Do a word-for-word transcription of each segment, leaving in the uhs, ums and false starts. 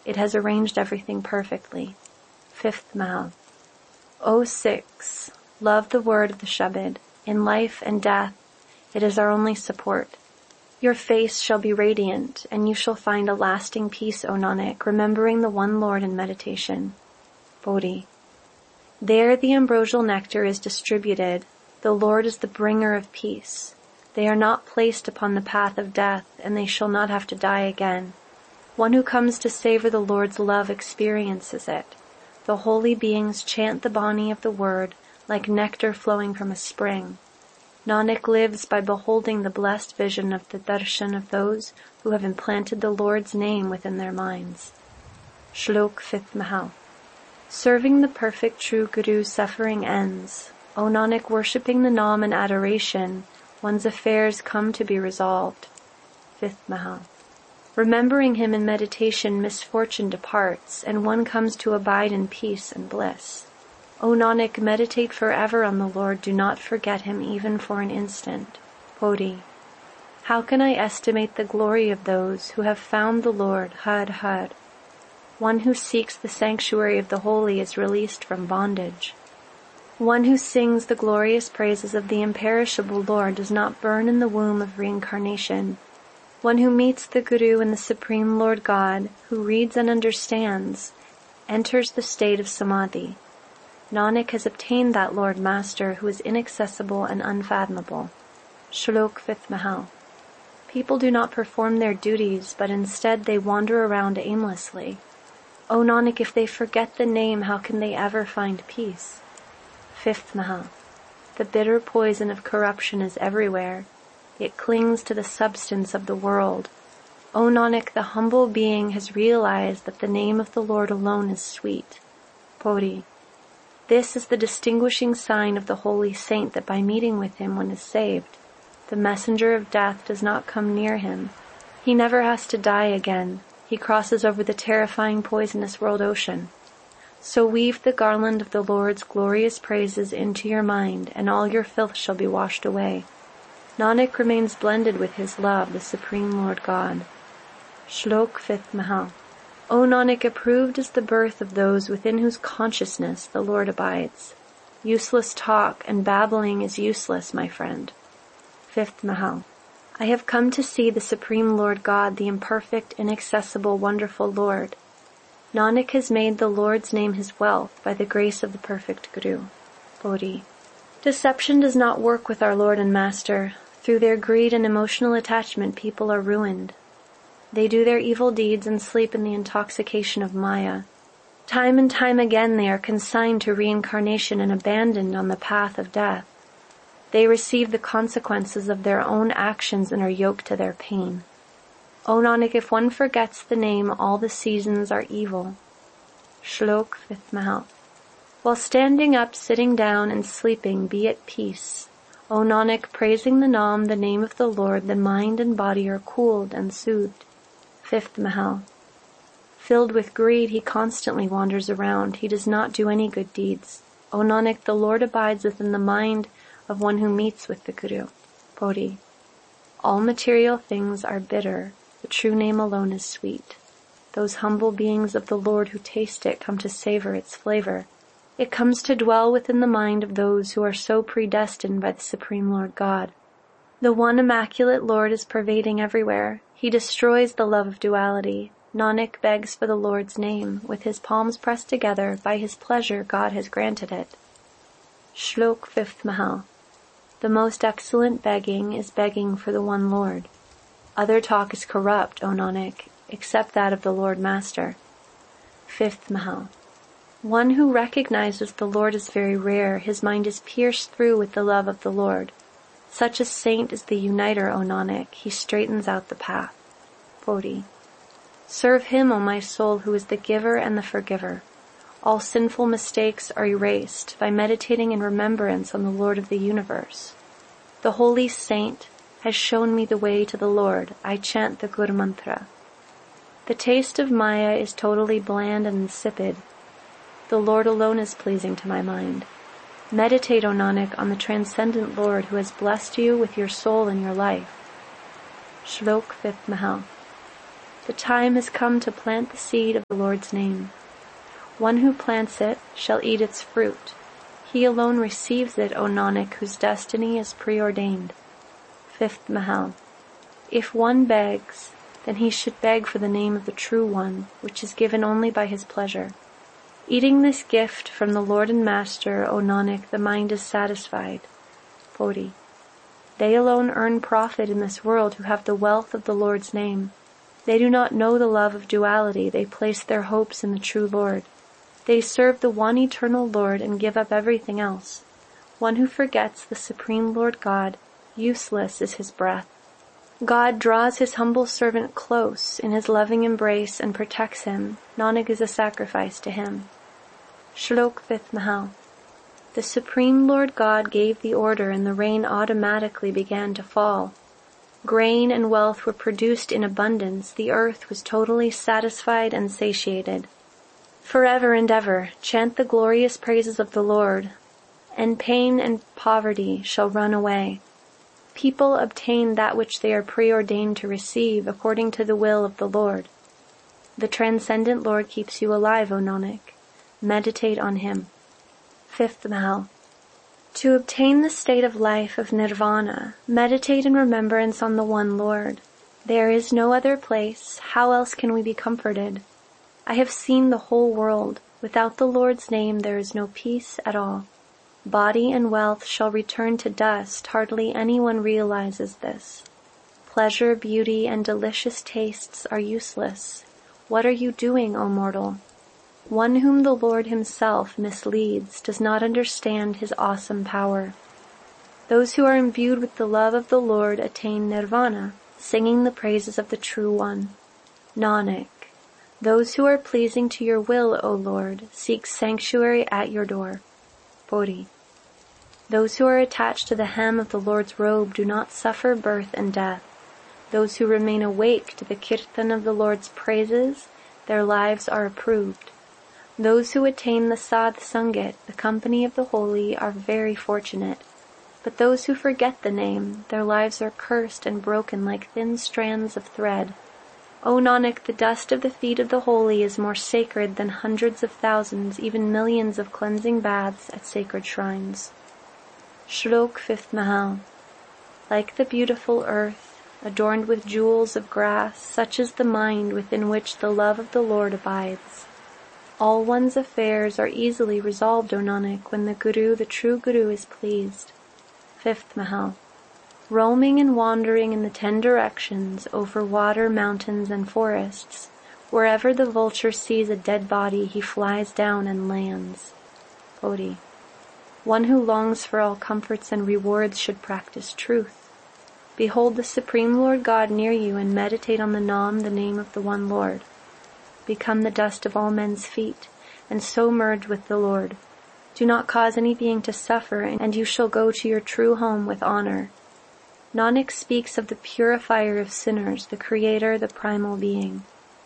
It has arranged everything perfectly. Fifth Mahal. O six. Love the word of the Shabad. In life and death, it is our only support. Your face shall be radiant, and you shall find a lasting peace, O Nanak, remembering the one Lord in meditation. Bodhi. There the ambrosial nectar is distributed. The Lord is the bringer of peace. They are not placed upon the path of death, and they shall not have to die again. One who comes to savor the Lord's love experiences it. The holy beings chant the Bani of the word like nectar flowing from a spring. Nanak lives by beholding the blessed vision of the darshan of those who have implanted the Lord's name within their minds. Shlok fifth Mahal. Serving the perfect true Guru suffering ends. O Nanak, worshipping the Naam and adoration, one's affairs come to be resolved. Fifth Mahal. Remembering him in meditation, misfortune departs, and one comes to abide in peace and bliss. O Nanak, meditate forever on the Lord, do not forget him even for an instant. Bodhi. How can I estimate the glory of those who have found the Lord, Har Har? One who seeks the sanctuary of the holy is released from bondage. One who sings the glorious praises of the imperishable Lord does not burn in the womb of reincarnation. One who meets the Guru and the Supreme Lord God, who reads and understands, enters the state of Samadhi. Nanak has obtained that Lord Master who is inaccessible and unfathomable. Shlok fifth Mahal. People do not perform their duties, but instead they wander around aimlessly. O Nanak, if they forget the name, how can they ever find peace? Fifth Mahal. The bitter poison of corruption is everywhere. It clings to the substance of the world. O Nanak, the humble being has realized that the name of the Lord alone is sweet. Bodhi. This is the distinguishing sign of the holy saint, that by meeting with him one is saved. The messenger of death does not come near him. He never has to die again. He crosses over the terrifying poisonous world ocean. So weave the garland of the Lord's glorious praises into your mind, and all your filth shall be washed away. Nanak remains blended with his love, the Supreme Lord God. Shlok fifth Mahal. O Nanak, approved is the birth of those within whose consciousness the Lord abides. Useless talk and babbling is useless, my friend. Fifth Mahal. I have come to see the Supreme Lord God, the imperfect, inaccessible, wonderful Lord. Nanak has made the Lord's name his wealth by the grace of the perfect Guru. Bodhi. Deception does not work with our Lord and Master. Through their greed and emotional attachment, people are ruined. They do their evil deeds and sleep in the intoxication of Maya. Time and time again they are consigned to reincarnation and abandoned on the path of death. They receive the consequences of their own actions and are yoked to their pain. O Nanak, if one forgets the name, all the seasons are evil. Shlok fifth Mahal. While standing up, sitting down, and sleeping, be at peace. O Nanak, praising the Naam, the name of the Lord, the mind and body are cooled and soothed. Fifth Mahal. Filled with greed, he constantly wanders around. He does not do any good deeds. O Nanak, the Lord abides within the mind of one who meets with the Guru. Bodhi. All material things are bitter. The true name alone is sweet. Those humble beings of the Lord who taste it come to savor its flavor. It comes to dwell within the mind of those who are so predestined by the Supreme Lord God. The one immaculate Lord is pervading everywhere. He destroys the love of duality. Nanak begs for the Lord's name. With his palms pressed together, by his pleasure God has granted it. Shlok fifth Mahal. The most excellent begging is begging for the one Lord. Other talk is corrupt, O Nanak, except that of the Lord Master. Fifth Mahal. One who recognizes the Lord is very rare. His mind is pierced through with the love of the Lord. Such a saint is the uniter, O Nanak. He straightens out the path. Bodhi. Serve him, O my soul, who is the giver and the forgiver. All sinful mistakes are erased by meditating in remembrance on the Lord of the universe. The holy saint has shown me the way to the Lord. I chant the Gur Mantra. The taste of Maya is totally bland and insipid. The Lord alone is pleasing to my mind. Meditate, O Nanak, on the transcendent Lord who has blessed you with your soul and your life. Shlok fifth Mahal. The time has come to plant the seed of the Lord's name. One who plants it shall eat its fruit. He alone receives it, O Nanak, whose destiny is preordained. Fifth Mahal. If one begs, then he should beg for the name of the True One, which is given only by his pleasure. Eating this gift from the Lord and Master, O Nanak, the mind is satisfied. forty. They alone earn profit in this world who have the wealth of the Lord's name. They do not know the love of duality. They place their hopes in the true Lord. They serve the one eternal Lord and give up everything else. One who forgets the Supreme Lord God, useless is his breath. God draws his humble servant close in his loving embrace and protects him. Nanak is a sacrifice to him. Shlok fifth Mahal. The Supreme Lord God gave the order and the rain automatically began to fall. Grain and wealth were produced in abundance. The earth was totally satisfied and satiated. Forever and ever, chant the glorious praises of the Lord, and pain and poverty shall run away. People obtain that which they are preordained to receive according to the will of the Lord. The Transcendent Lord keeps you alive, O Nanak. Meditate on him. Fifth Mahal. To obtain the state of life of nirvana, meditate in remembrance on the one Lord. There is no other place. How else can we be comforted? I have seen the whole world. Without the Lord's name there is no peace at all. Body and wealth shall return to dust. Hardly anyone realizes this. Pleasure, beauty, and delicious tastes are useless. What are you doing, O mortal? One whom the Lord himself misleads does not understand his awesome power. Those who are imbued with the love of the Lord attain nirvana, singing the praises of the True One. Nanak, those who are pleasing to your will, O Lord, seek sanctuary at your door. forty. Those who are attached to the hem of the Lord's robe do not suffer birth and death. Those who remain awake to the kirtan of the Lord's praises, their lives are approved. Those who attain the Sadh Sangat, the company of the holy, are very fortunate. But those who forget the name, their lives are cursed and broken like thin strands of thread. O Nanak, the dust of the feet of the holy is more sacred than hundreds of thousands, even millions of cleansing baths at sacred shrines. Shlok fifth Mahal. Like the beautiful earth, adorned with jewels of grass, such is the mind within which the love of the Lord abides. All one's affairs are easily resolved, O Nanak, when the Guru, the true Guru, is pleased. Fifth Mahal. Roaming and wandering in the ten directions, over water, mountains, and forests, wherever the vulture sees a dead body, he flies down and lands. forty. One who longs for all comforts and rewards should practice truth. Behold the Supreme Lord God near you and meditate on the Nam, the name of the one Lord. Become the dust of all men's feet, and so merge with the Lord. Do not cause any being to suffer, and you shall go to your true home with honor. Nanak speaks of the purifier of sinners, the Creator, the primal being.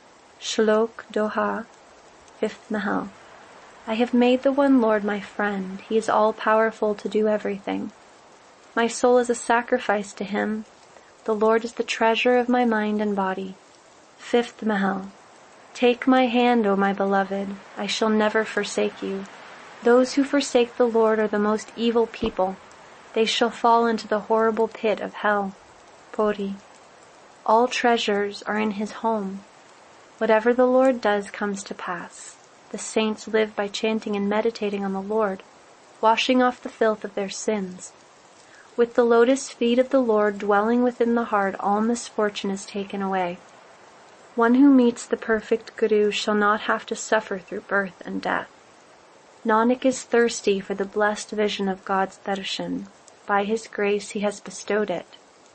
Shlok Doha, fifth Mahal. I have made the one Lord my friend. He is all-powerful to do everything. My soul is a sacrifice to him. The Lord is the treasure of my mind and body. Fifth Mahal. Take my hand, O my beloved. I shall never forsake you. Those who forsake the Lord are the most evil people. They shall fall into the horrible pit of hell. forty. All treasures are in his home. Whatever the Lord does comes to pass. The saints live by chanting and meditating on the Lord, washing off the filth of their sins. With the lotus feet of the Lord dwelling within the heart, all misfortune is taken away. One who meets the perfect Guru shall not have to suffer through birth and death. Nanak is thirsty for the blessed vision of God's darshan. By his grace he has bestowed it.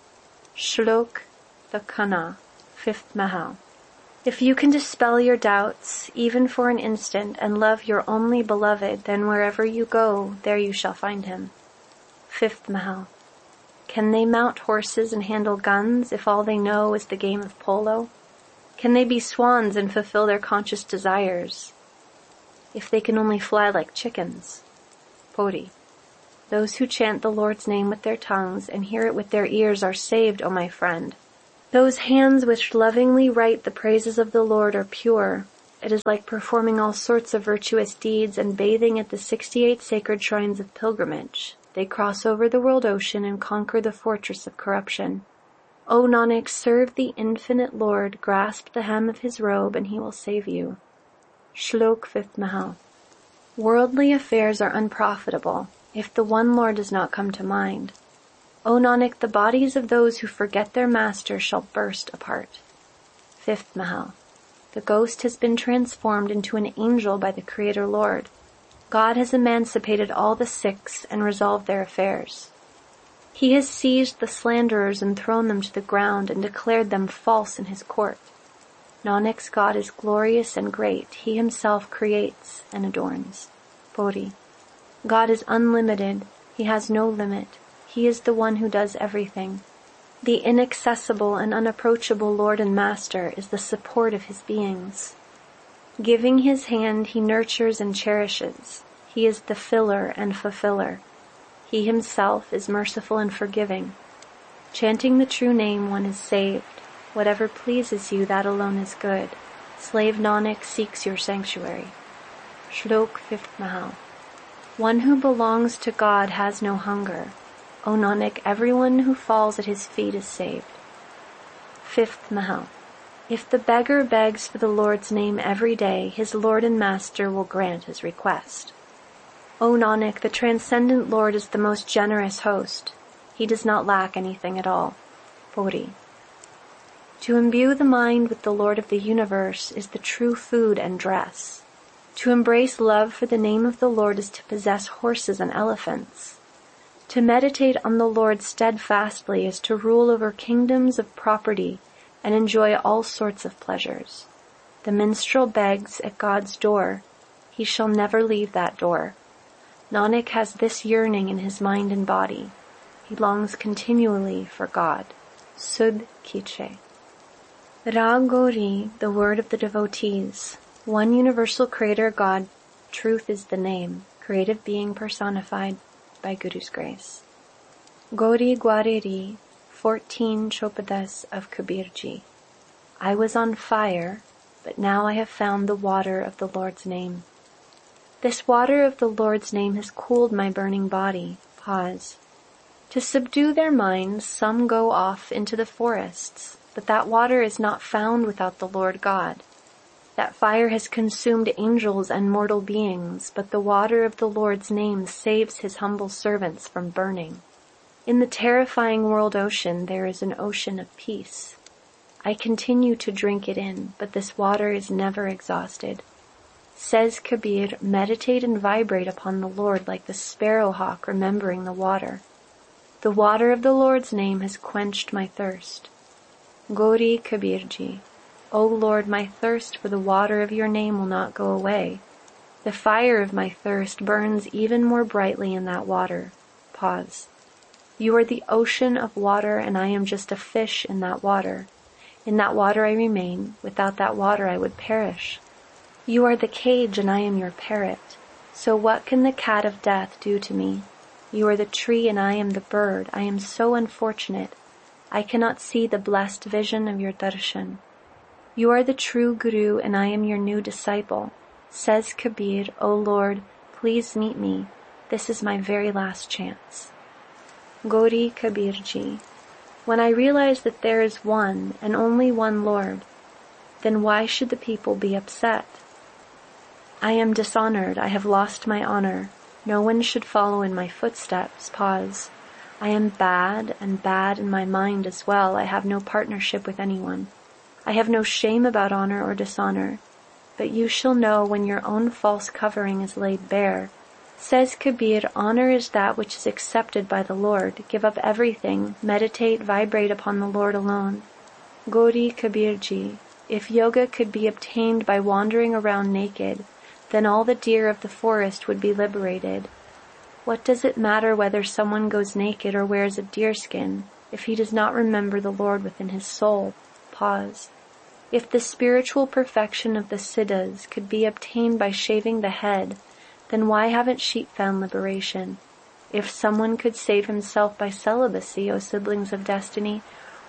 Shlok Thakana, fifth Mahal. If you can dispel your doubts, even for an instant, and love your only beloved, then wherever you go, there you shall find him. Fifth Mahal. Can they mount horses and handle guns if all they know is the game of polo? Can they be swans and fulfill their conscious desires if they can only fly like chickens? forty. Those who chant the Lord's name with their tongues and hear it with their ears are saved, O my friend. Those hands which lovingly write the praises of the Lord are pure. It is like performing all sorts of virtuous deeds and bathing at the sixty-eight sacred shrines of pilgrimage. They cross over the world ocean and conquer the fortress of corruption. O Nanak, serve the infinite Lord, grasp the hem of his robe, and he will save you. Shlok fifth Mahal. Worldly affairs are unprofitable if the one Lord does not come to mind. O Nanak, the bodies of those who forget their master shall burst apart. Fifth Mahal. The ghost has been transformed into an angel by the Creator Lord. God has emancipated all the Sikhs and resolved their affairs. He has seized the slanderers and thrown them to the ground and declared them false in his court. Nanak's God is glorious and great. He himself creates and adorns. Bodhi. God is unlimited. He has no limit. He is the one who does everything. The inaccessible and unapproachable Lord and Master is the support of his beings. Giving his hand, he nurtures and cherishes. He is the filler and fulfiller. He himself is merciful and forgiving. Chanting the true name, one is saved. Whatever pleases you, that alone is good. Slave Nanak seeks your sanctuary. Shlok fifth Mahal. One who belongs to God has no hunger. O Nanak, everyone who falls at his feet is saved. Fifth Mahal. If the beggar begs for the Lord's name every day, his Lord and Master will grant his request. O Nanak, the Transcendent Lord is the most generous host. He does not lack anything at all. Bodhi. To imbue the mind with the Lord of the universe is the true food and dress. To embrace love for the name of the Lord is to possess horses and elephants. To meditate on the Lord steadfastly is to rule over kingdoms of property and enjoy all sorts of pleasures. The minstrel begs at God's door. He shall never leave that door. Nanak has this yearning in his mind and body. He longs continually for God. Sudh Kiche. Rag Gauri, the word of the devotees. One universal creator God, truth is the name, creative being personified by Guru's grace. Gauri Gwareri, fourteen Chopadas of Kabirji. I was on fire, but now I have found the water of the Lord's name. This water of the Lord's name has cooled my burning body. Pause. To subdue their minds, some go off into the forests, but that water is not found without the Lord God. That fire has consumed angels and mortal beings, but the water of the Lord's name saves his humble servants from burning. In the terrifying world ocean, there is an ocean of peace. I continue to drink it in, but this water is never exhausted. Says Kabir, meditate and vibrate upon the Lord like the sparrowhawk remembering the water. The water of the Lord's name has quenched my thirst. Gauri Kabirji. O Lord, my thirst for the water of your name will not go away. The fire of my thirst burns even more brightly in that water. Pause. You are the ocean of water, and I am just a fish in that water. In that water I remain. Without that water I would perish. You are the cage, and I am your parrot. So what can the cat of death do to me? You are the tree, and I am the bird. I am so unfortunate. I cannot see the blessed vision of your darshan. You are the true Guru, and I am your new disciple. Says Kabir, O Lord, please meet me. This is my very last chance. Gauri Kabirji. When I realize that there is one and only one Lord, then why should the people be upset? I am dishonored. I have lost my honor. No one should follow in my footsteps. Pause. I am bad, and bad in my mind as well. I have no partnership with anyone. I have no shame about honor or dishonor. But you shall know when your own false covering is laid bare. Says Kabir, honor is that which is accepted by the Lord. Give up everything. Meditate, vibrate upon the Lord alone. Gauri Kabirji. If yoga could be obtained by wandering around naked, then all the deer of the forest would be liberated. What does it matter whether someone goes naked or wears a deerskin if he does not remember the Lord within his soul? Pause. If the spiritual perfection of the Siddhas could be obtained by shaving the head, then why haven't sheep found liberation? If someone could save himself by celibacy, O siblings of destiny,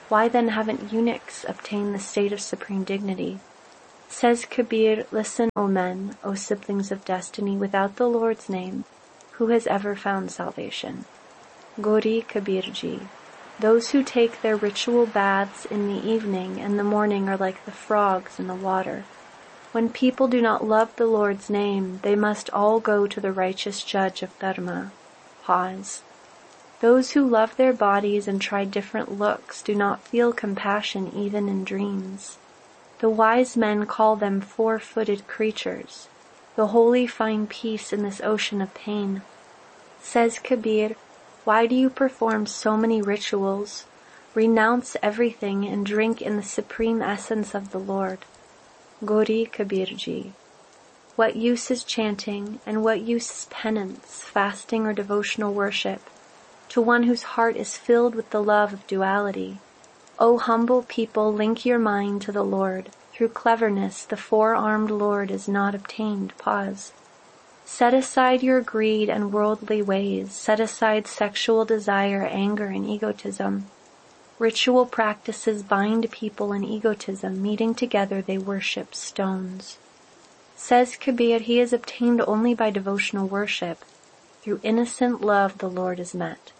Why then haven't eunuchs obtained the state of supreme dignity? Says Kabir, listen, O men, O siblings of destiny, without the Lord's name, who has ever found salvation? Gauri Kabirji. Those who take their ritual baths in the evening and the morning are like the frogs in the water. When people do not love the Lord's name, they must all go to the righteous judge of Dharma. Pause. Those who love their bodies and try different looks do not feel compassion even in dreams. The wise men call them four-footed creatures. The holy find peace in this ocean of pain. Says Kabir, why do you perform so many rituals? Renounce everything and drink in the supreme essence of the Lord. Gauri Kabirji. What use is chanting, and what use is penance, fasting, or devotional worship to one whose heart is filled with the love of duality? O humble people, link your mind to the Lord. Through cleverness, the four-armed Lord is not obtained. Pause. Set aside your greed and worldly ways. Set aside sexual desire, anger, and egotism. Ritual practices bind people in egotism. Meeting together, they worship stones. Says Kabir, he is obtained only by devotional worship. Through innocent love, the Lord is met.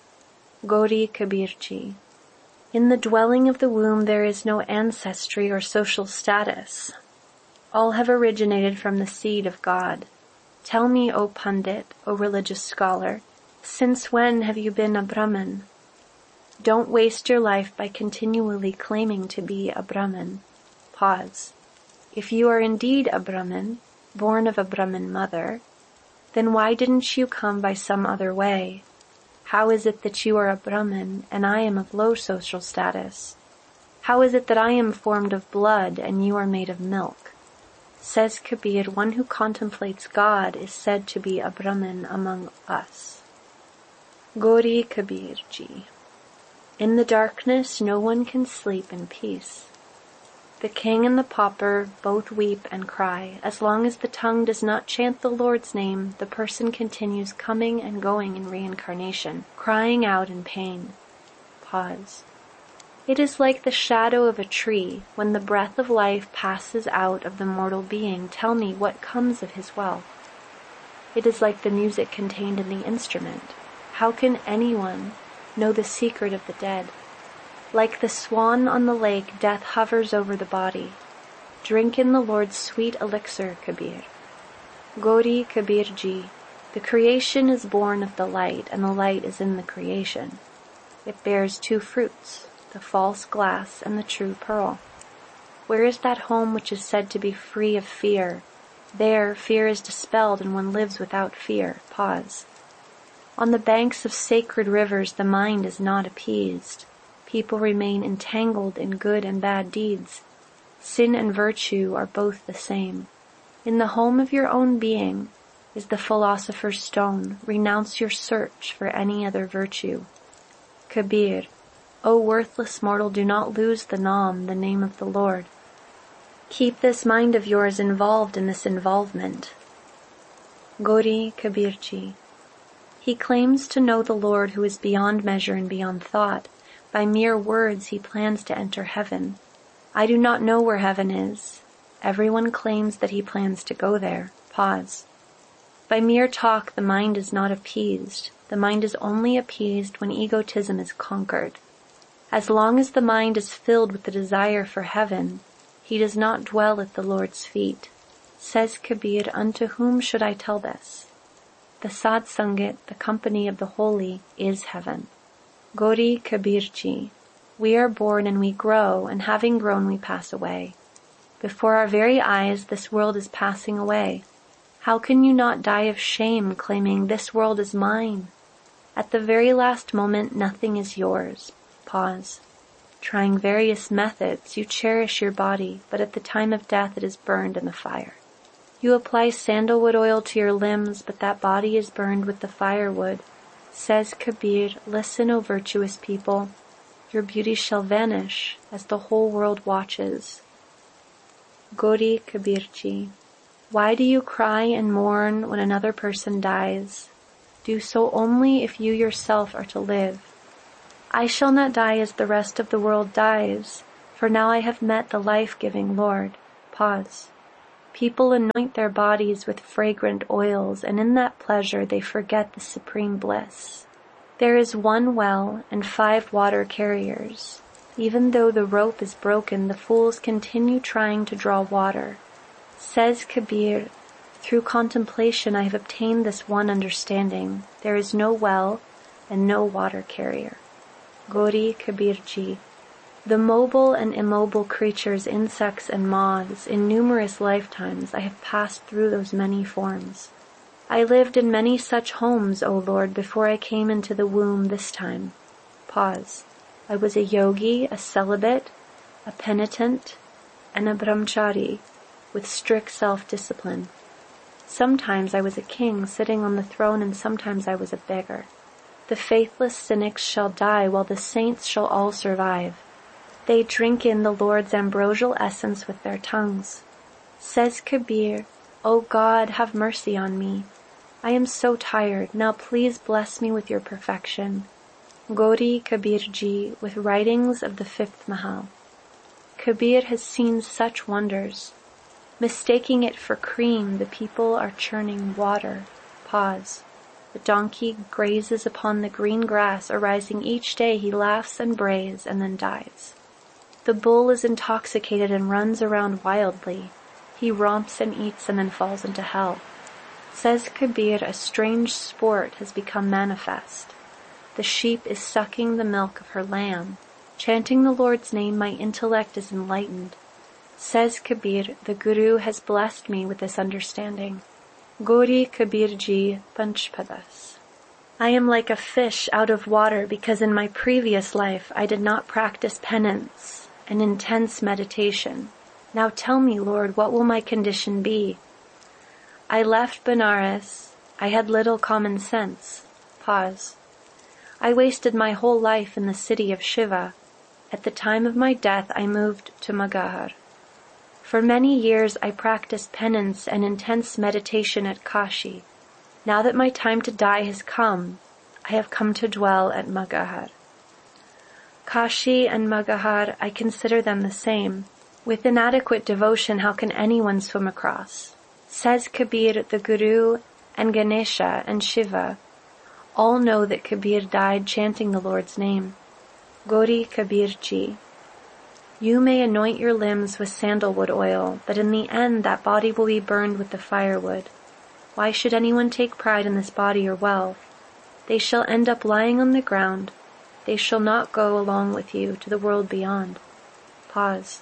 Gauri Kabirji. In the dwelling of the womb, there is no ancestry or social status. All have originated from the seed of God. Tell me, O Pandit, O religious scholar, since when have you been a Brahmin? Don't waste your life by continually claiming to be a Brahmin. Pause. If you are indeed a Brahmin, born of a Brahmin mother, then why didn't you come by some other way? How is it that you are a Brahmin and I am of low social status? How is it that I am formed of blood and you are made of milk? Says Kabir, one who contemplates God is said to be a Brahmin among us. Gauri Kabirji. In the darkness, no one can sleep in peace. The king and the pauper both weep and cry. As long as the tongue does not chant the Lord's name, the person continues coming and going in reincarnation, crying out in pain. Pause. It is like the shadow of a tree. When the breath of life passes out of the mortal being, tell me what comes of his wealth. It is like the music contained in the instrument. How can anyone know the secret of the dead? Like the swan on the lake, death hovers over the body. Drink in the Lord's sweet elixir, Kabir. Gauri Kabirji. The creation is born of the light, and the light is in the creation. It bears two fruits, the false glass and the true pearl. Where is that home which is said to be free of fear? There, fear is dispelled and one lives without fear. Pause. On the banks of sacred rivers, the mind is not appeased. People remain entangled in good and bad deeds. Sin and virtue are both the same. In the home of your own being is the philosopher's stone. Renounce your search for any other virtue. Kabir. O worthless mortal, do not lose the Naam, the name of the Lord. Keep this mind of yours involved in this involvement. Gauri Kabirji. He claims to know the Lord who is beyond measure and beyond thought. By mere words he plans to enter heaven. I do not know where heaven is. Everyone claims that he plans to go there. Pause. By mere talk the mind is not appeased. The mind is only appeased when egotism is conquered. As long as the mind is filled with the desire for heaven, he does not dwell at the Lord's feet. Says Kabir, unto whom should I tell this? The Sad Sangat, the company of the holy, is heaven. Gauri Kabirji. We are born and we grow, and having grown we pass away. Before our very eyes this world is passing away. How can you not die of shame, claiming this world is mine? At the very last moment nothing is yours. Pause. Trying various methods, you cherish your body, but at the time of death it is burned in the fire. You apply sandalwood oil to your limbs, but that body is burned with the firewood. Says Kabir, listen, O virtuous people. Your beauty shall vanish as the whole world watches. Gauri Kabirji. Why do you cry and mourn when another person dies? Do so only if you yourself are to live. I shall not die as the rest of the world dies, for now I have met the life-giving Lord. Pause. People anoint their bodies with fragrant oils, and in that pleasure they forget the supreme bliss. There is one well and five water carriers. Even though the rope is broken, the fools continue trying to draw water. Says Kabir, through contemplation I have obtained this one understanding. There is no well and no water carrier. Gauri Kabir Ji. The mobile and immobile creatures, insects and moths, in numerous lifetimes I have passed through those many forms. I lived in many such homes, O Lord, before I came into the womb this time. Pause. I was a yogi, a celibate, a penitent, and a brahmachari, with strict self-discipline. Sometimes I was a king sitting on the throne, and sometimes I was a beggar. The faithless cynics shall die, while the saints shall all survive. They drink in the Lord's ambrosial essence with their tongues. Says Kabir, O God, have mercy on me. I am so tired, now please bless me with your perfection. Gauri Kabir Ji, with writings of the fifth Mahal. Kabir has seen such wonders. Mistaking it for cream, the people are churning water. Pause. The donkey grazes upon the green grass, arising each day he laughs and brays and then dies. The bull is intoxicated and runs around wildly. He romps and eats and then falls into hell. Says Kabir, a strange sport has become manifest. The sheep is sucking the milk of her lamb. Chanting the Lord's name, my intellect is enlightened. Says Kabir, the Guru has blessed me with this understanding. Gauri Kabir Ji Panchpadas. I am like a fish out of water because in my previous life I did not practice penance and intense meditation. Now tell me, Lord, what will my condition be? I left Benares. I had little common sense. Pause. I wasted my whole life in the city of Shiva. At the time of my death, I moved to Magadha. For many years, I practiced penance and intense meditation at Kashi. Now that my time to die has come, I have come to dwell at Magadha. Kashi and Magadha, I consider them the same. With inadequate devotion, how can anyone swim across? Says Kabir, the Guru and Ganesha and Shiva all know that Kabir died chanting the Lord's name. Gauri Kabir Ji. You may anoint your limbs with sandalwood oil, but in the end that body will be burned with the firewood. Why should anyone take pride in this body or wealth? They shall end up lying on the ground. They shall not go along with you to the world beyond. Pause.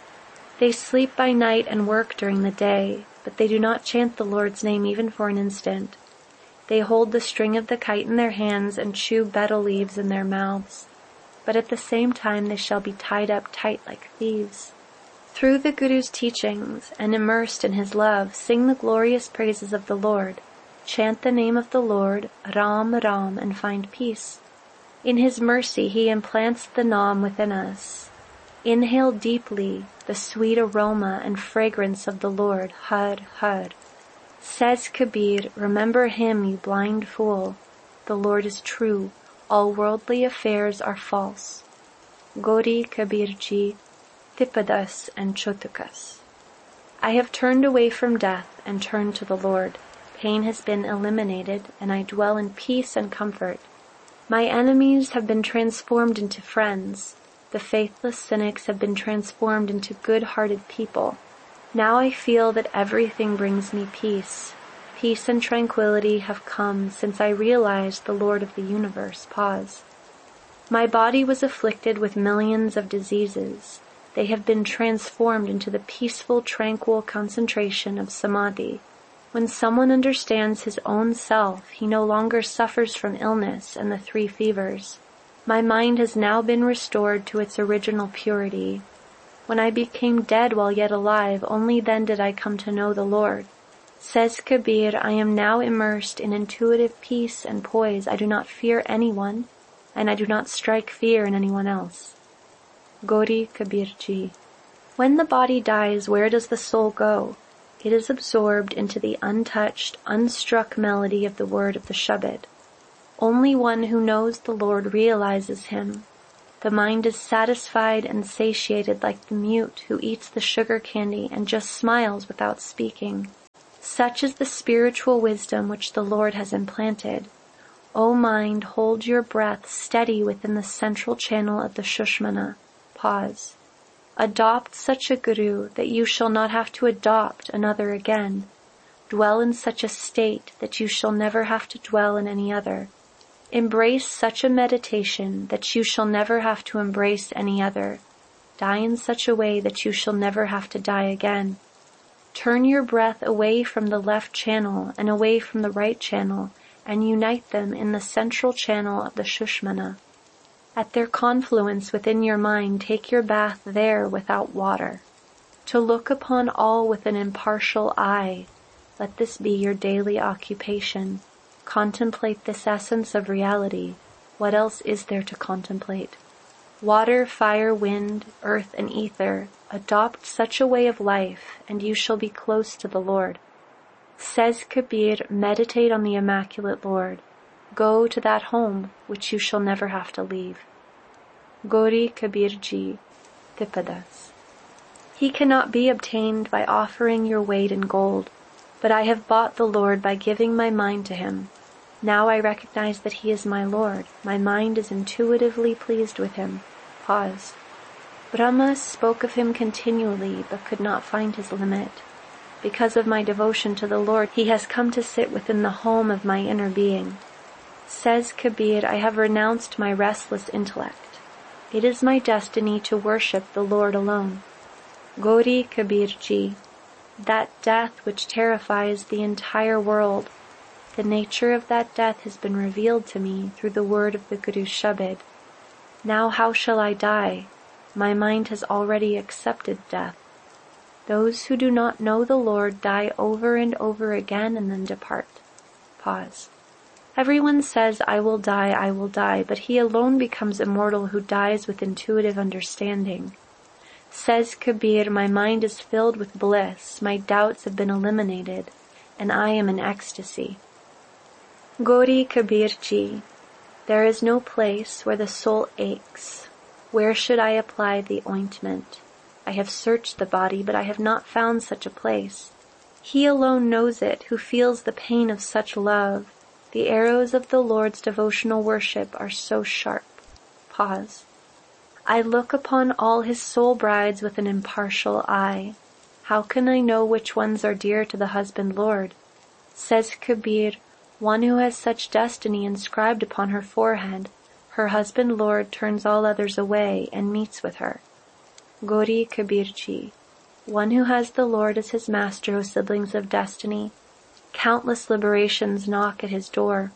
They sleep by night and work during the day, but they do not chant the Lord's name even for an instant. They hold the string of the kite in their hands and chew betel leaves in their mouths, but at the same time they shall be tied up tight like thieves. Through the Guru's teachings and immersed in his love, sing the glorious praises of the Lord. Chant the name of the Lord, Ram Ram, and find peace. In his mercy he implants the Naam within us. Inhale deeply the sweet aroma and fragrance of the Lord, Har Har. Says Kabir, remember him, you blind fool. The Lord is true. All worldly affairs are false. Gauri Kabir Ji, Tipadas and Chotukas. I have turned away from death and turned to the Lord. Pain has been eliminated, and I dwell in peace and comfort. My enemies have been transformed into friends. The faithless cynics have been transformed into good-hearted people. Now I feel that everything brings me peace. Peace and tranquility have come since I realized the Lord of the universe. Pause. My body was afflicted with millions of diseases. They have been transformed into the peaceful, tranquil concentration of samadhi. When someone understands his own self, he no longer suffers from illness and the three fevers. My mind has now been restored to its original purity. When I became dead while yet alive, only then did I come to know the Lord. Says Kabir, I am now immersed in intuitive peace and poise. I do not fear anyone, and I do not strike fear in anyone else. Gauri Kabir Ji. When the body dies, where does the soul go? It is absorbed into the untouched, unstruck melody of the word of the Shabad. Only one who knows the Lord realizes him. The mind is satisfied and satiated like the mute who eats the sugar candy and just smiles without speaking. Such is the spiritual wisdom which the Lord has implanted. O mind, hold your breath steady within the central channel of the Shushmana. Pause. Adopt such a guru that you shall not have to adopt another again. Dwell in such a state that you shall never have to dwell in any other. Embrace such a meditation that you shall never have to embrace any other. Die in such a way that you shall never have to die again. Turn your breath away from the left channel and away from the right channel and unite them in the central channel of the Shushmana. At their confluence within your mind, take your bath there without water. To look upon all with an impartial eye, let this be your daily occupation. Contemplate this essence of reality. What else is there to contemplate? Water, fire, wind, earth, and ether, adopt such a way of life, and you shall be close to the Lord. Says Kabir, meditate on the Immaculate Lord. Go to that home which you shall never have to leave. Gauri Kabir Ji, Tipadas. He cannot be obtained by offering your weight in gold, but I have bought the Lord by giving my mind to him. Now I recognize that he is my Lord. My mind is intuitively pleased with him. Pause. Brahma spoke of him continually, but could not find his limit. Because of my devotion to the Lord, he has come to sit within the home of my inner being. Says Kabir, I have renounced my restless intellect. It is my destiny to worship the Lord alone. Gauri Kabir Ji, that death which terrifies the entire world, the nature of that death has been revealed to me through the word of the Guru Shabad. Now how shall I die? My mind has already accepted death. Those who do not know the Lord die over and over again and then depart. Pause. Everyone says, I will die, I will die, but he alone becomes immortal who dies with intuitive understanding. Says Kabir, my mind is filled with bliss, my doubts have been eliminated, and I am in ecstasy. Gauri Kabir Ji, there is no place where the soul aches. Where should I apply the ointment? I have searched the body, but I have not found such a place. He alone knows it, who feels the pain of such love. The arrows of the Lord's devotional worship are so sharp. Pause. I look upon all his soul brides with an impartial eye. How can I know which ones are dear to the husband Lord? Says Kabir, one who has such destiny inscribed upon her forehead, her husband Lord turns all others away and meets with her. Gauri Kabir Ji, one who has the Lord as his master, O siblings of destiny, countless liberations knock at his door.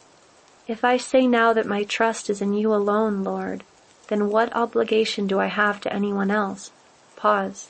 If I say now that my trust is in you alone, Lord, then what obligation do I have to anyone else? Pause.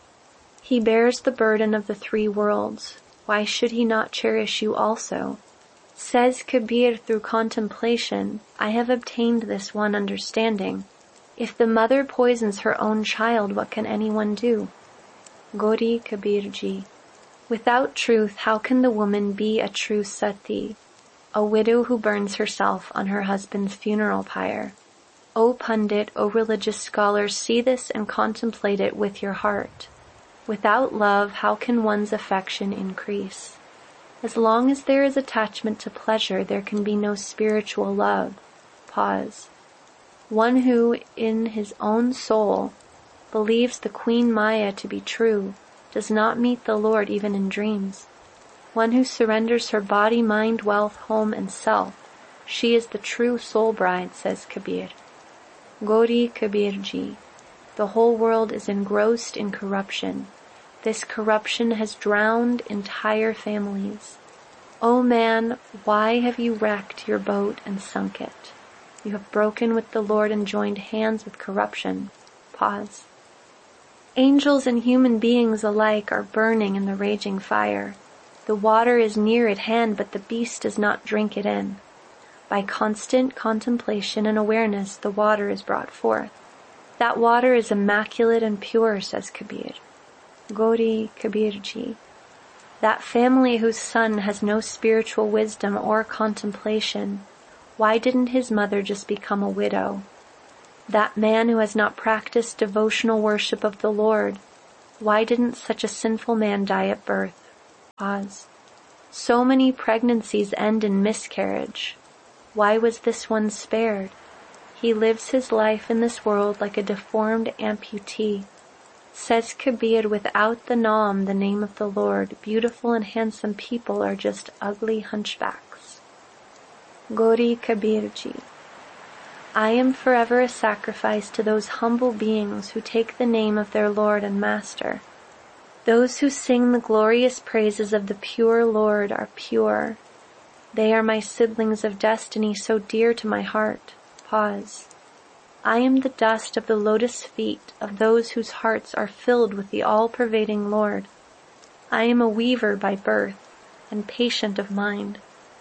He bears the burden of the three worlds. Why should he not cherish you also? Says Kabir, through contemplation, I have obtained this one understanding. If the mother poisons her own child, what can anyone do? Gauri Kabir Ji. Without truth, how can the woman be a true sati, a widow who burns herself on her husband's funeral pyre? O Pundit, O religious scholar, see this and contemplate it with your heart. Without love, how can one's affection increase? As long as there is attachment to pleasure, there can be no spiritual love. Pause. One who, in his own soul, believes the Queen Maya to be true, does not meet the Lord even in dreams. One who surrenders her body, mind, wealth, home, and self, she is the true soul bride, says Kabir. Gauri Kabir Ji, the whole world is engrossed in corruption. This corruption has drowned entire families. O man, why have you wrecked your boat and sunk it? You have broken with the Lord and joined hands with corruption. Pause. Angels and human beings alike are burning in the raging fire. The water is near at hand, but the beast does not drink it in. By constant contemplation and awareness, the water is brought forth. That water is immaculate and pure, says Kabir. Gauri Kabir Ji. That family whose son has no spiritual wisdom or contemplation, Why didn't his mother just become a widow? That man who has not practiced devotional worship of the Lord, why didn't such a sinful man die at birth? Pause. So many pregnancies end in miscarriage. Why was this one spared? He lives his life in this world like a deformed amputee. Says Kabir, without the Naam, the name of the Lord, beautiful and handsome people are just ugly hunchbacks. Gauri Kabir Ji. I am forever a sacrifice to those humble beings who take the name of their Lord and Master. Those who sing the glorious praises of the pure Lord are pure. They are my siblings of destiny, so dear to my heart. Pause. I am the dust of the lotus feet of those whose hearts are filled with the all-pervading Lord. I am a weaver by birth and patient of mind.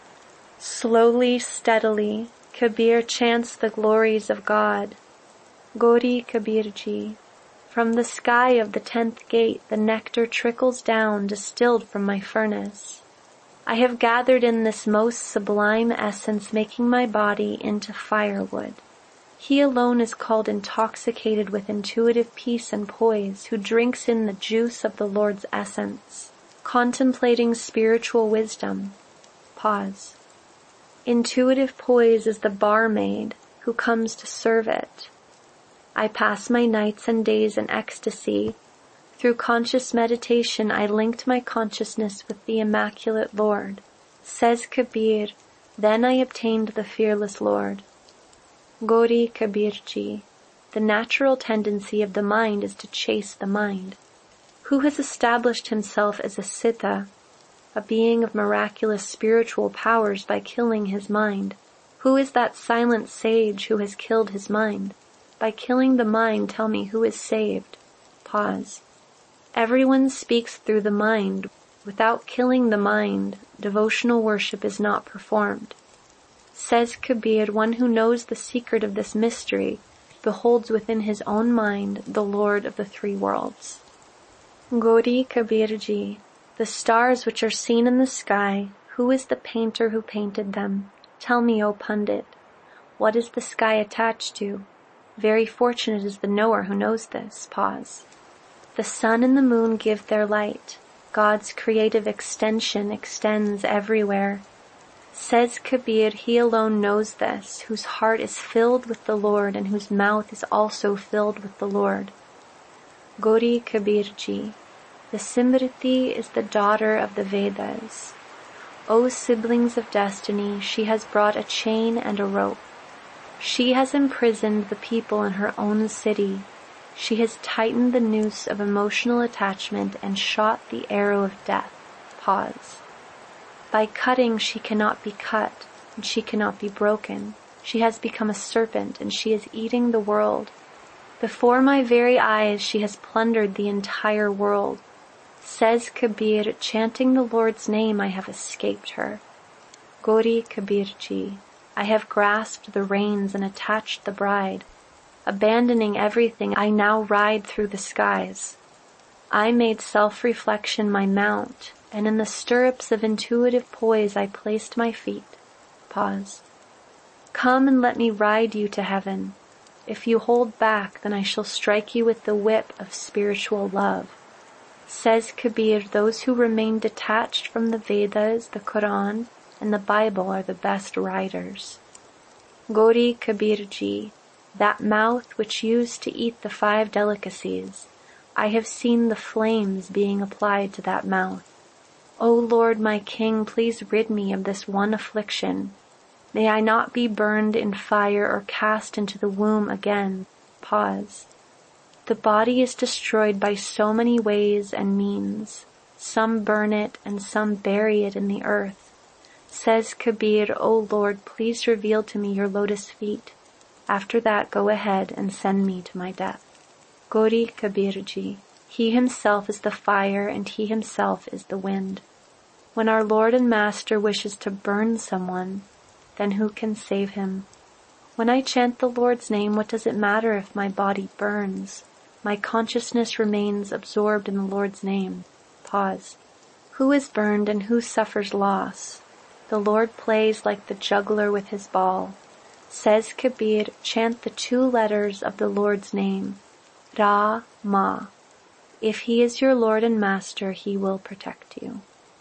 Slowly, steadily, Kabir chants the glories of God. Gauri Kabir Ji. From the sky of the tenth gate the nectar trickles down distilled from my furnace. I have gathered in this most sublime essence, making my body into firewood. He alone is called intoxicated with intuitive peace and poise, who drinks in the juice of the Lord's essence, contemplating spiritual wisdom. Pause. Intuitive poise is the barmaid who comes to serve it. I pass my nights and days in ecstasy. Through conscious meditation, I linked my consciousness with the Immaculate Lord. Says Kabir, then I obtained the fearless Lord. Gauri Kabir Ji. The natural tendency of the mind is to chase the mind. Who has established himself as a Siddha, a being of miraculous spiritual powers, by killing his mind? Who is that silent sage who has killed his mind? By killing the mind, tell me who is saved. Pause. Everyone speaks through the mind. Without killing the mind, devotional worship is not performed. Says Kabir, one who knows the secret of this mystery beholds within his own mind the Lord of the three worlds. Gauri Kabir Ji. The stars which are seen in the sky, who is the painter who painted them? Tell me, O Pundit, what is the sky attached to? Very fortunate is the knower who knows this. Pause. The sun and the moon give their light. God's creative extension extends everywhere. Says Kabir, he alone knows this, whose heart is filled with the Lord and whose mouth is also filled with the Lord. Gauri Kabir Ji. The Simriti is the daughter of the Vedas. O siblings of destiny, she has brought a chain and a rope. She has imprisoned the people in her own city. She has tightened the noose of emotional attachment and shot the arrow of death. Pause. By cutting she cannot be cut, and she cannot be broken. She has become a serpent, and she is eating the world. Before my very eyes she has plundered the entire world. Says Kabir, chanting the Lord's name, I have escaped her. Gauri Kabir Ji. I have grasped the reins and attached the bride. Abandoning everything, I now ride through the skies. I made self-reflection my mount, and in the stirrups of intuitive poise I placed my feet. Pause. Come and let me ride you to heaven. If you hold back, then I shall strike you with the whip of spiritual love. Says Kabir, those who remain detached from the Vedas, the Quran, and the Bible are the best riders. Gauri Kabir Ji. That mouth which used to eat the five delicacies, I have seen the flames being applied to that mouth. O Lord my King, please rid me of this one affliction. May I not be burned in fire or cast into the womb again. Pause. The body is destroyed by so many ways and means. Some burn it and some bury it in the earth. Says Kabir, O Lord, please reveal to me your lotus feet. After that, go ahead and send me to my death. Gauri Kabir Ji. He himself is the fire and he himself is the wind. When our Lord and Master wishes to burn someone, then who can save him? When I chant the Lord's name, what does it matter if my body burns? My consciousness remains absorbed in the Lord's name. Pause. Who is burned and who suffers loss? The Lord plays like the juggler with his ball. Says Kabir, chant the two letters of the Lord's name, Ra, Ma. If he is your Lord and Master, he will protect you.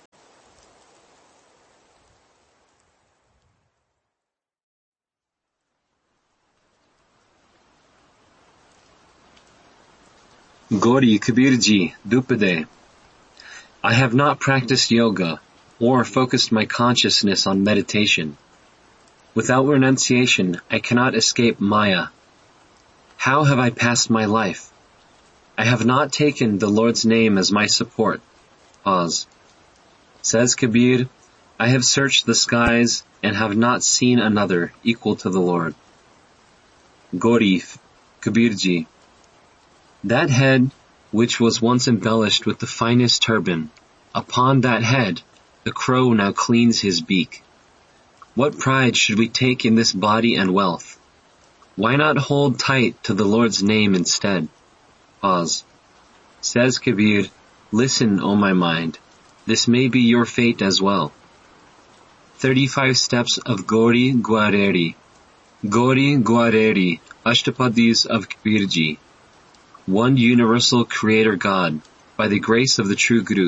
Gauri Kabir Ji, Dupade. I have not practiced yoga or focused my consciousness on meditation. Without renunciation, I cannot escape Maya. How have I passed my life? I have not taken the Lord's name as my support. Pause. Says Kabir, I have searched the skies and have not seen another equal to the Lord. Gauri Kabirji. That head, which was once embellished with the finest turban, upon that head the crow now cleans his beak. What pride should we take in this body and wealth? Why not hold tight to the Lord's name instead? Pause. Says Kabir, listen, O my mind, this may be your fate as well. Thirty-five steps of Gauri Guareri. Gauri Guareri, Ashtapadis of Kabirji. One universal creator God, by the grace of the true Guru.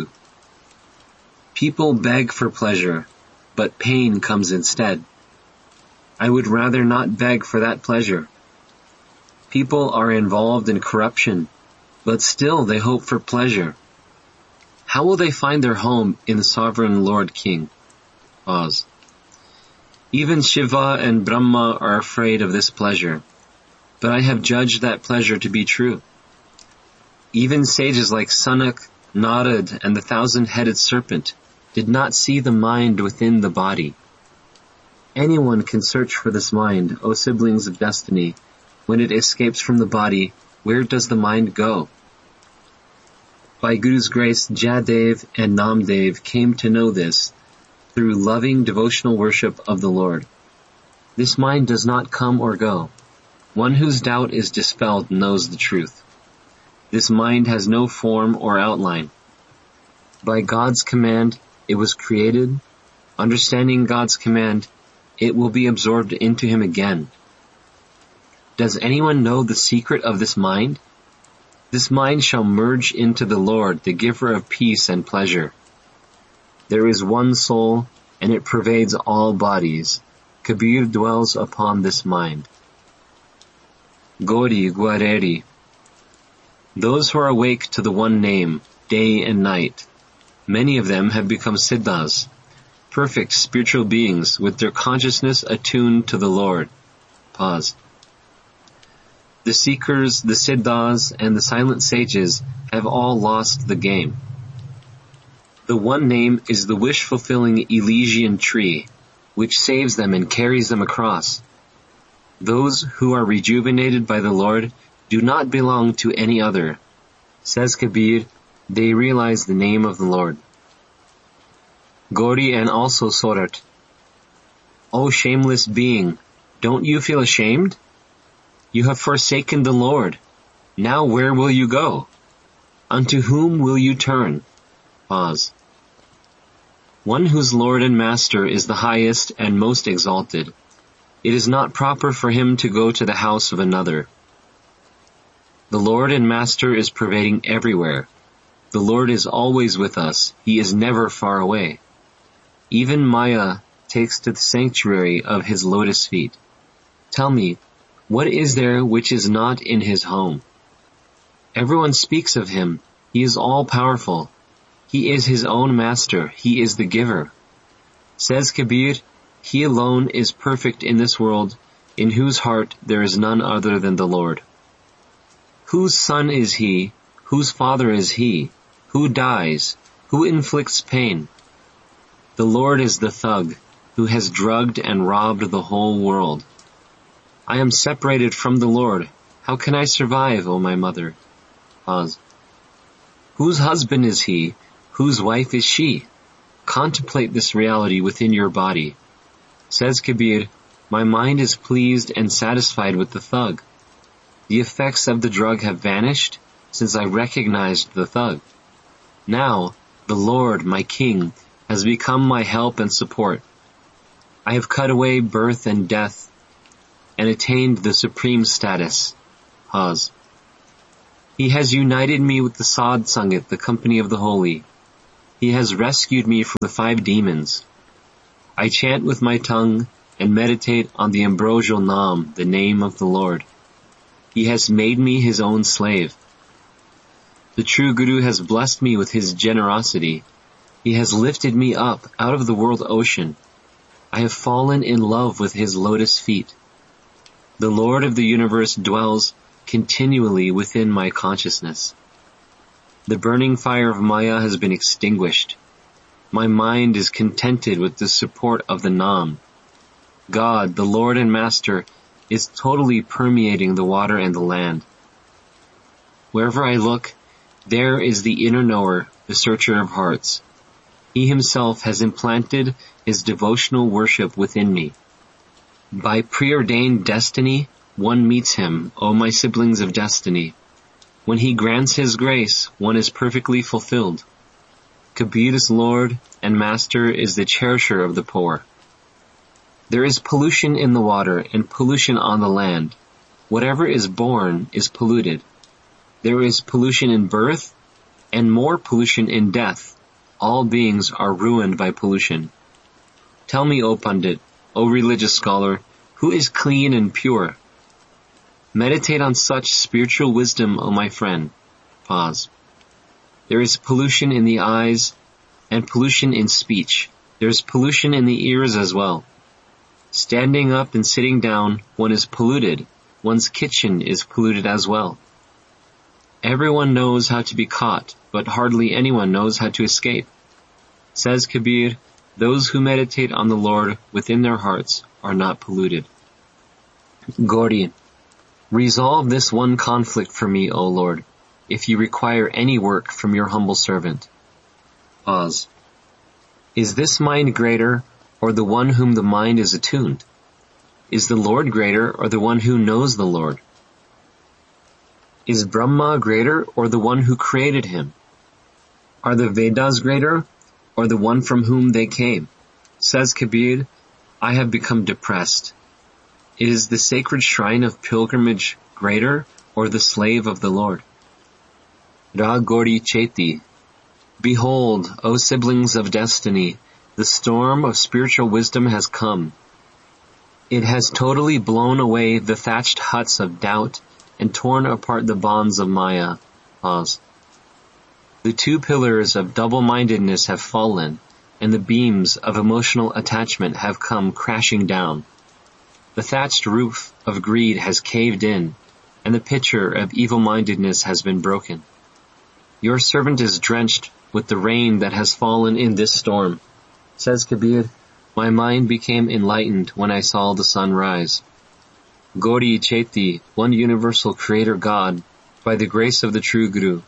People beg for pleasure, but pain comes instead. I would rather not beg for that pleasure. People are involved in corruption, but still they hope for pleasure. How will they find their home in the sovereign Lord King? Pause. Even Shiva and Brahma are afraid of this pleasure, but I have judged that pleasure to be true. Even sages like Sanak, Narad, and the thousand-headed serpent did not see the mind within the body. Anyone can search for this mind, O siblings of destiny. When it escapes from the body, where does the mind go? By Guru's grace, Jadev and Namdev came to know this through loving devotional worship of the Lord. This mind does not come or go. One whose doubt is dispelled knows the truth. This mind has no form or outline. By God's command, it was created. Understanding God's command, it will be absorbed into him again. Does anyone know the secret of this mind? This mind shall merge into the Lord, the giver of peace and pleasure. There is one soul, and it pervades all bodies. Kabir dwells upon this mind. Gauri Guareri. Those who are awake to the one name, day and night, many of them have become siddhas, perfect spiritual beings with their consciousness attuned to the Lord. Pause. The seekers, the siddhas, and the silent sages have all lost the game. The one name is the wish-fulfilling Elysian tree, which saves them and carries them across. Those who are rejuvenated by the Lord do not belong to any other. Says Kabir, they realize the name of the Lord. Gauri and also Sorat. O shameless being, don't you feel ashamed? You have forsaken the Lord. Now where will you go? Unto whom will you turn? Pause. One whose Lord and Master is the highest and most exalted. It is not proper for him to go to the house of another. The Lord and Master is pervading everywhere. The Lord is always with us. He is never far away. Even Maya takes to the sanctuary of his lotus feet. Tell me, what is there which is not in his home? Everyone speaks of him. He is all-powerful. He is his own master. He is the giver. Says Kabir, he alone is perfect in this world, in whose heart there is none other than the Lord. Whose son is he? Whose father is he? Who dies? Who inflicts pain? The Lord is the thug, who has drugged and robbed the whole world. I am separated from the Lord. How can I survive, O my mother? Pause. Whose husband is he? Whose wife is she? Contemplate this reality within your body. Says Kabir, my mind is pleased and satisfied with the thug. The effects of the drug have vanished since I recognized the thug. Now, the Lord, my King, has become my help and support. I have cut away birth and death and attained the supreme status. Pause. He has united me with the Sadh Sangat, the company of the holy. He has rescued me from the five demons. I chant with my tongue and meditate on the ambrosial Nam, the name of the Lord. He has made me his own slave. The true Guru has blessed me with his generosity. He has lifted me up out of the world ocean. I have fallen in love with his lotus feet. The Lord of the universe dwells continually within my consciousness. The burning fire of Maya has been extinguished. My mind is contented with the support of the Nam. God, the Lord and Master, is totally permeating the water and the land. Wherever I look, there is the inner knower, the searcher of hearts. He himself has implanted his devotional worship within me. By preordained destiny, one meets him, O my siblings of destiny. When he grants his grace, one is perfectly fulfilled. Kabir's Lord and Master is the cherisher of the poor. There is pollution in the water and pollution on the land. Whatever is born is polluted. There is pollution in birth and more pollution in death. All beings are ruined by pollution. Tell me, O Pandit, O religious scholar, who is clean and pure? Meditate on such spiritual wisdom, O my friend. Pause. There is pollution in the eyes and pollution in speech. There is pollution in the ears as well. Standing up and sitting down, one is polluted. One's kitchen is polluted as well. Everyone knows how to be caught, but hardly anyone knows how to escape. Says Kabir, those who meditate on the Lord within their hearts are not polluted. Gauri, resolve this one conflict for me, O Lord, if you require any work from your humble servant. Pause. Is this mind greater, or the one whom the mind is attuned? Is the Lord greater, or the one who knows the Lord? Is Brahma greater, or the one who created him? Are the Vedas greater, or the one from whom they came? Says Kabir, I have become depressed. Is the sacred shrine of pilgrimage greater, or the slave of the Lord? Ra Gauri Cheti. Behold, O siblings of destiny, the storm of spiritual wisdom has come. It has totally blown away the thatched huts of doubt and torn apart the bonds of Maya. Pause. The two pillars of double-mindedness have fallen, and the beams of emotional attachment have come crashing down. The thatched roof of greed has caved in, and the pitcher of evil-mindedness has been broken. Your servant is drenched with the rain that has fallen in this storm. Says Kabir, my mind became enlightened when I saw the sun rise. Gauri Cheti, one universal creator God, by the grace of the true Guru.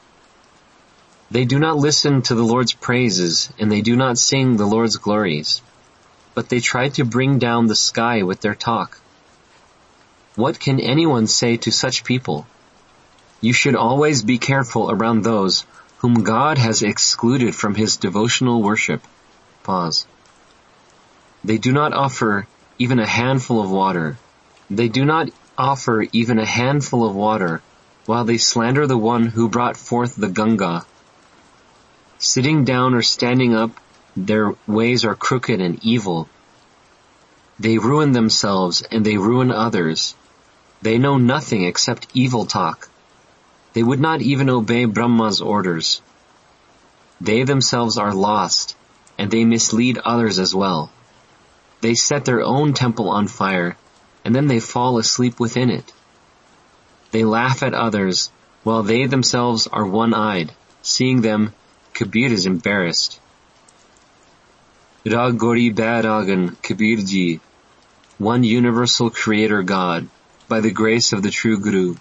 They do not listen to the Lord's praises, and they do not sing the Lord's glories, but they try to bring down the sky with their talk. What can anyone say to such people? You should always be careful around those whom God has excluded from his devotional worship. Pause. They do not offer even a handful of water. They do not offer even a handful of water, while they slander the one who brought forth the Ganga. Sitting down or standing up, their ways are crooked and evil. They ruin themselves and they ruin others. They know nothing except evil talk. They would not even obey Brahma's orders. They themselves are lost, and they mislead others as well. They set their own temple on fire, and then they fall asleep within it. They laugh at others, while they themselves are one-eyed. Seeing them, Kabir is embarrassed. Ra Gauri Bairagan Kabir Ji, one universal creator God, by the grace of the true Guru.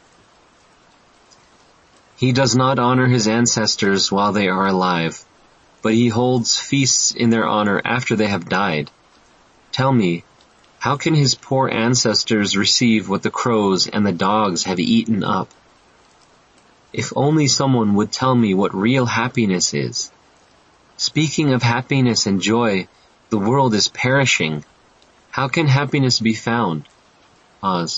He does not honor his ancestors while they are alive, but he holds feasts in their honor after they have died. Tell me, how can his poor ancestors receive what the crows and the dogs have eaten up? If only someone would tell me what real happiness is. Speaking of happiness and joy, the world is perishing. How can happiness be found? Pause.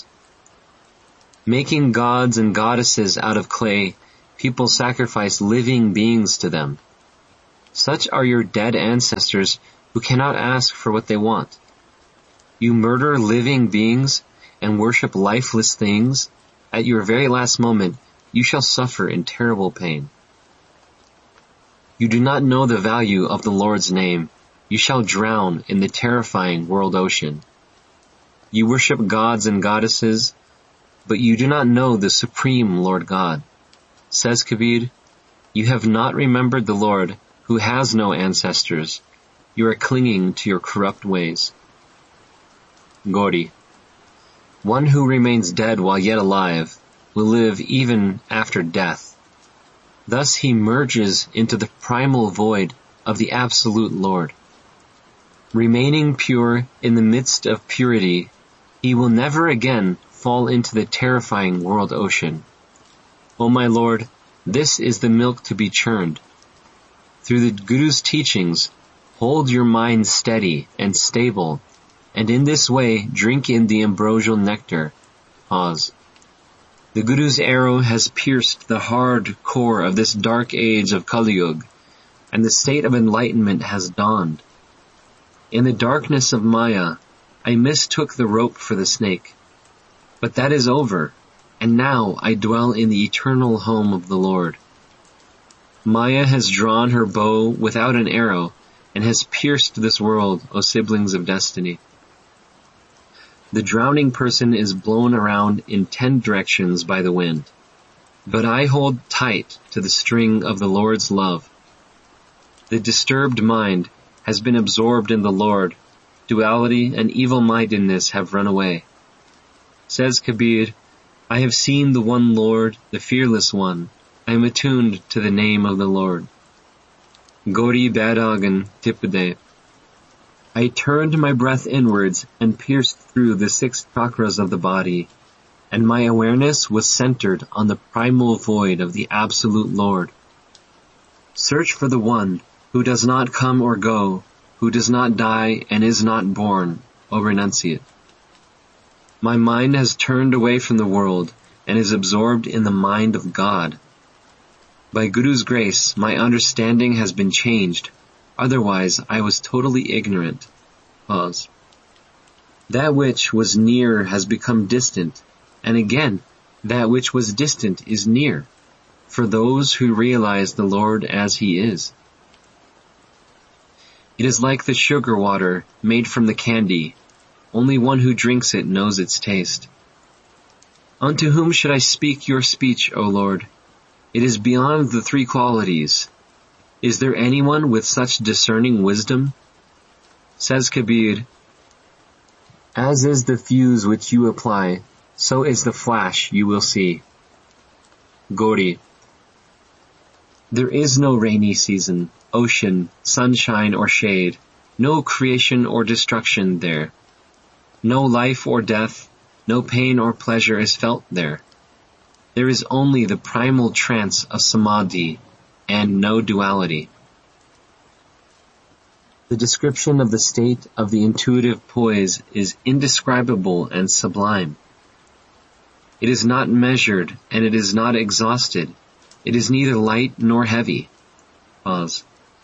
Making gods and goddesses out of clay, people sacrifice living beings to them. Such are your dead ancestors who cannot ask for what they want. You murder living beings and worship lifeless things. At your very last moment, you shall suffer in terrible pain. You do not know the value of the Lord's name. You shall drown in the terrifying world ocean. You worship gods and goddesses, but you do not know the supreme Lord God. Says Kabir, you have not remembered the Lord who has no ancestors. You are clinging to your corrupt ways. Gauri. One who remains dead while yet alive will live even after death. Thus he merges into the primal void of the absolute Lord. Remaining pure in the midst of purity, he will never again fall into the terrifying world ocean. O my Lord, this is the milk to be churned. Through the Guru's teachings, hold your mind steady and stable, and in this way drink in the ambrosial nectar. Pause. The Guru's arrow has pierced the hard core of this dark age of Kali Yuga, and the state of enlightenment has dawned. In the darkness of Maya, I mistook the rope for the snake. But that is over, and now I dwell in the eternal home of the Lord. Maya has drawn her bow without an arrow, and has pierced this world, O siblings of destiny. The drowning person is blown around in ten directions by the wind, but I hold tight to the string of the Lord's love. The disturbed mind has been absorbed in the Lord. Duality and evil-mindedness have run away. Says Kabir, I have seen the one Lord, the fearless one. I am attuned to the name of the Lord. Gauri Badagan Tipade. I turned my breath inwards and pierced through the six chakras of the body, and my awareness was centered on the primal void of the absolute Lord. Search for the one who does not come or go, who does not die and is not born, O renunciate. My mind has turned away from the world and is absorbed in the mind of God. By Guru's grace, my understanding has been changed. Otherwise, I was totally ignorant. Pause. That which was near has become distant, and again, that which was distant is near, for those who realize the Lord as He is. It is like the sugar water made from the candy. Only one who drinks it knows its taste. Unto whom should I speak your speech, O Lord? It is beyond the three qualities. Is there anyone with such discerning wisdom? Says Kabir, as is the fuse which you apply, so is the flash you will see. Gauri. There is no rainy season, ocean, sunshine or shade, no creation or destruction there. No life or death, no pain or pleasure is felt there. There is only the primal trance of samadhi and no duality. The description of the state of the intuitive poise is indescribable and sublime. It is not measured and it is not exhausted. It is neither light nor heavy. Pause.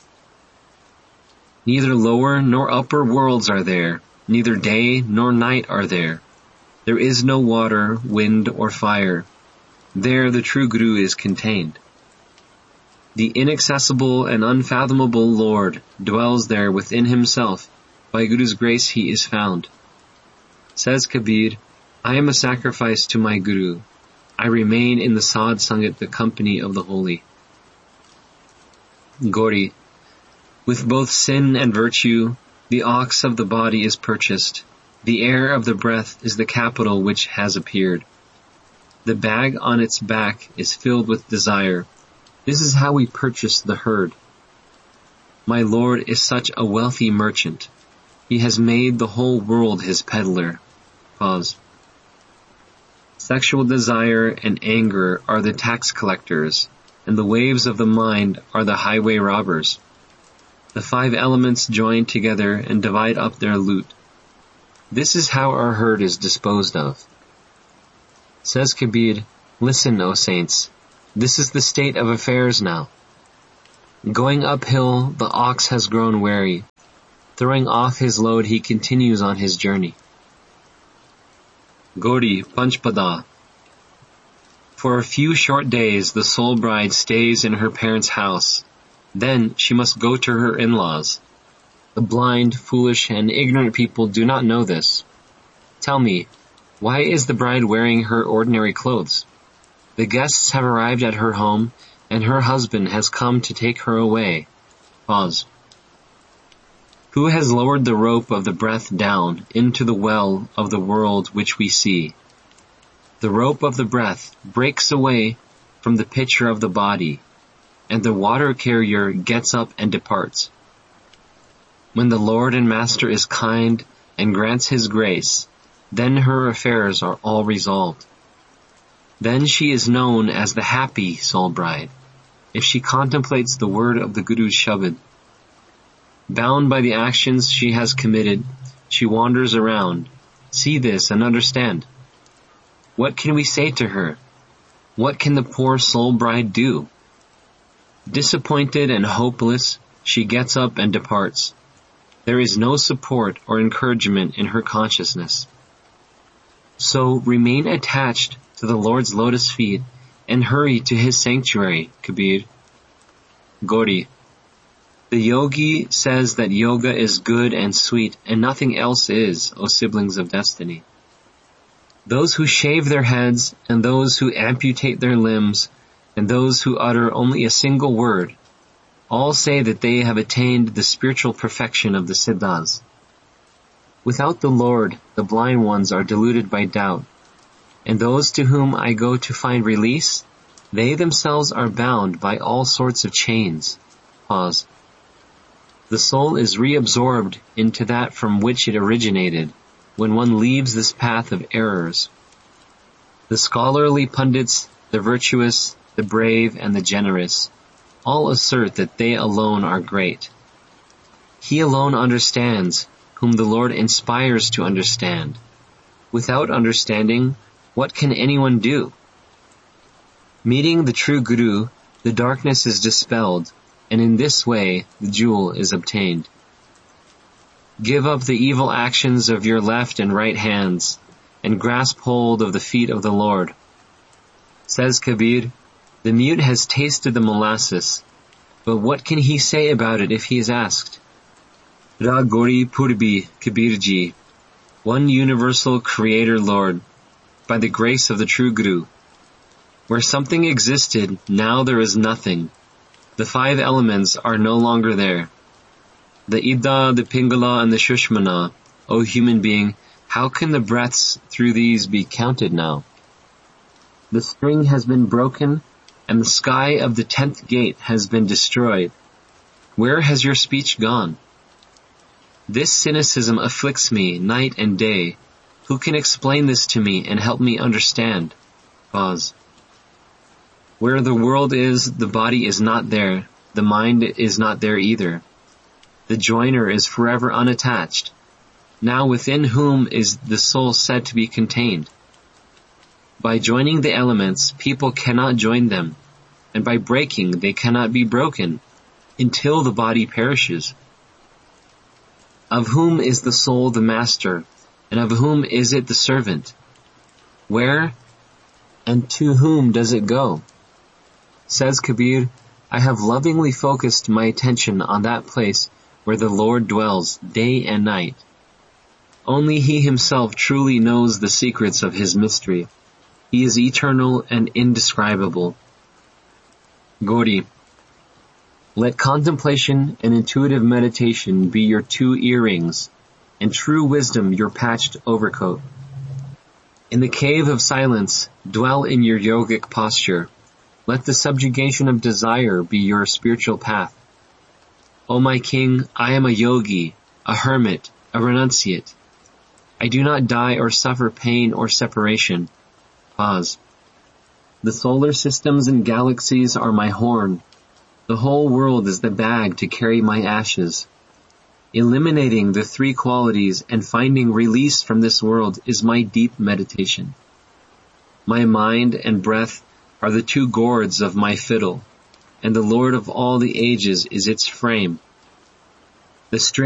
Neither lower nor upper worlds are there. Neither day nor night are there. There is no water, wind, or fire. There the true Guru is contained. The inaccessible and unfathomable Lord dwells there within himself. By Guru's grace he is found. Says Kabir, I am a sacrifice to my Guru. I remain in the Sadh Sangat, the company of the holy. Gauri. With both sin and virtue, the ox of the body is purchased. The air of the breath is the capital which has appeared. The bag on its back is filled with desire. This is how we purchase the herd. My Lord is such a wealthy merchant. He has made the whole world his peddler. Pause. Sexual desire and anger are the tax collectors, and the waves of the mind are the highway robbers. The five elements join together and divide up their loot. This is how our herd is disposed of. Says Kabir, listen, O saints, this is the state of affairs now. Going uphill, the ox has grown weary. Throwing off his load, he continues on his journey. Gauri Panchpada. For a few short days, the soul bride stays in her parents' house. Then she must go to her in-laws. The blind, foolish, and ignorant people do not know this. Tell me, why is the bride wearing her ordinary clothes? The guests have arrived at her home, and her husband has come to take her away. Pause. Who has lowered the rope of the breath down into the well of the world which we see? The rope of the breath breaks away from the pitcher of the body, and the water carrier gets up and departs. When the Lord and Master is kind and grants his grace, then her affairs are all resolved. Then she is known as the happy soul bride, if she contemplates the word of the Guru's Shabad. Bound by the actions she has committed, she wanders around. See this and understand. What can we say to her? What can the poor soul bride do? Disappointed and hopeless, she gets up and departs. There is no support or encouragement in her consciousness. So remain attached to the Lord's lotus feet and hurry to his sanctuary, Kabir. Gauri. The yogi says that yoga is good and sweet and nothing else is, O siblings of destiny. Those who shave their heads and those who amputate their limbs and those who utter only a single word, all say that they have attained the spiritual perfection of the Siddhas. Without the Lord, the blind ones are deluded by doubt, and those to whom I go to find release, they themselves are bound by all sorts of chains. Pause. The soul is reabsorbed into that from which it originated when one leaves this path of errors. The scholarly pundits, the virtuous, the brave, and the generous all assert that they alone are great. He alone understands, whom the Lord inspires to understand. Without understanding, what can anyone do? Meeting the true Guru, the darkness is dispelled, and in this way the jewel is obtained. Give up the evil actions of your left and right hands, and grasp hold of the feet of the Lord. Says Kabir, the mute has tasted the molasses, but what can he say about it if he is asked? Ra Gauri Purbi Kabirji, one universal Creator Lord, by the grace of the true Guru. Where something existed, now there is nothing. The five elements are no longer there. The Ida, the Pingala, and the Shushmana, O human being, how can the breaths through these be counted now? The string has been broken, and the sky of the tenth gate has been destroyed. Where has your speech gone? This cynicism afflicts me night and day. Who can explain this to me and help me understand? Pause. Where the world is, the body is not there. The mind is not there either. The joiner is forever unattached. Now within whom is the soul said to be contained? By joining the elements, people cannot join them, and by breaking, they cannot be broken, until the body perishes. Of whom is the soul the master, and of whom is it the servant? Where and to whom does it go? Says Kabir, I have lovingly focused my attention on that place where the Lord dwells day and night. Only He Himself truly knows the secrets of His mystery. He is eternal and indescribable. Gauri. Let contemplation and intuitive meditation be your two earrings, and true wisdom your patched overcoat. In the cave of silence, dwell in your yogic posture. Let the subjugation of desire be your spiritual path. O my king, I am a yogi, a hermit, a renunciate. I do not die or suffer pain or separation. Pause. The solar systems and galaxies are my horn. The whole world is the bag to carry my ashes. Eliminating the three qualities and finding release from this world is my deep meditation. My mind and breath are the two gourds of my fiddle, and the Lord of all the ages is its frame. The string